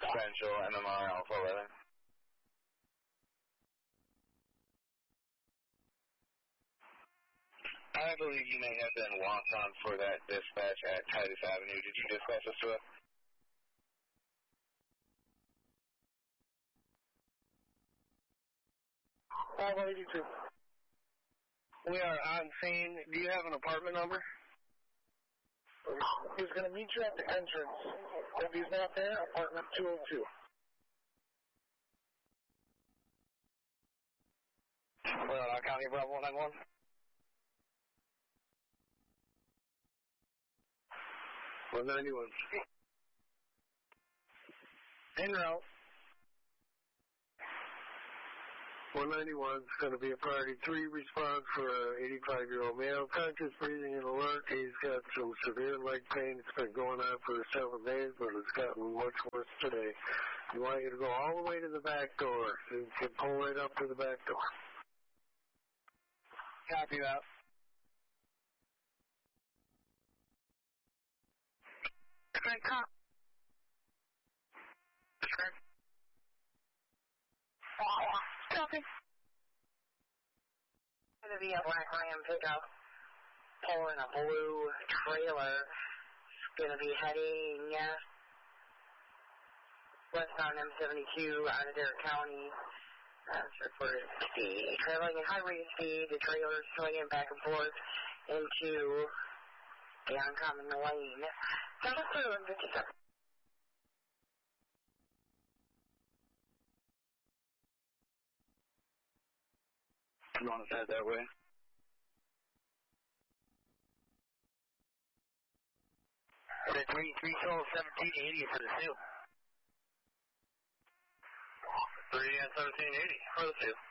Central, MMR Alpha 11. I believe you may have been walked on for that dispatch at Titus Avenue. Did you dispatch us to it? Bravo 82. We are on scene. Do you have an apartment number? He's going to meet you at the entrance. If he's not there, apartment 202. Well, County Bravo 91. Well, 91. En route. 191 is going to be a priority 3 response for an 85-year-old male. Conscious breathing and alert. He's got some severe leg pain. It's been going on for several days, but it's gotten much worse today. We want you to go all the way to the back door. So you can pull right up to the back door. Copy that. Great call. Copy. Going to be a black Ram pickup pulling a blue trailer. It's going to be heading west on M72 out of Dare County. That's reported speed. Traveling at high rate of speed, the trailer is swinging back and forth into the oncoming lane. Number 257. You want us to head that way? The 312-1780 for the Sioux. 3 and 1780 for the 2.